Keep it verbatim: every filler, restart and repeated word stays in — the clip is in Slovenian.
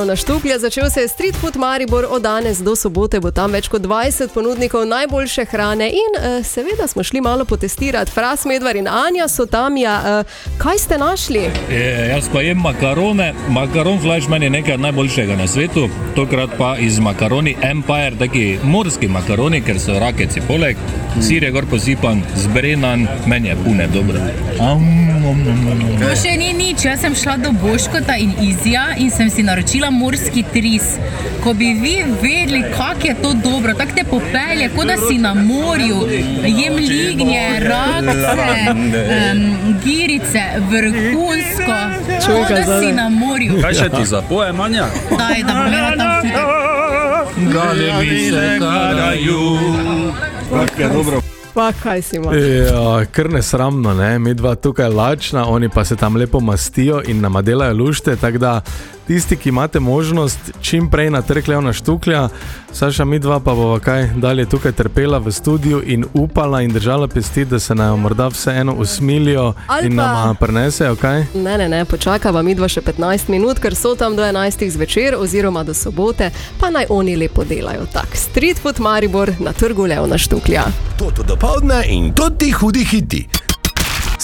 Na Štuklja začel se je Street Food Maribor, od danes do sobote bo tam več kot dvajset ponudnikov najboljše hrane in uh, seveda smo šli malo potestirati. Fras, Medvar in Anja so tam, ja, uh, kaj ste našli? E, jaz pa jem makarone, makaron flash meni je nekaj najboljšega na svetu, tokrat pa iz makaroni Empire, taki morski makaroni, ker so rakeci poleg, sir je gor posipan, zbrenan, meni je pune dobro. To še ni nič, jaz sem šla do Boškota in Izija in sem si naročila morski tris. Ko bi vi vedeli, kak je to dobro, tak te popelje, kot da si na morju, jem lignje, rakce, um, girice, vrhunsko, kot da si na morju. Kaj še ti zapoje, Manja? Daj, da pomena tam futek. Gale mi se karaju. Kak je dobro. Pa kaj si ima? Ja, kar nesramno, ne, mi dva tukaj lačna, oni pa se tam lepo mastijo in nama delajo lušte, tako da tisti, ki imate možnost, čim prej na trg Leona Štuklja. Saša, mi dva pa bova kaj dalje tukaj trpela v studiu in upala in držala pesti, da se nam morda vseeno usmilijo Ali in pa... nama prinesejo, kaj? Ne, ne, ne, počakava mi dva še petnajst minut, ker so tam do enajstih zvečer oziroma do sobote, pa naj oni lepo delajo. Tak, Street Food Maribor na trgu Leona Štuklja. Toto dopoldne in toti hudi hiti.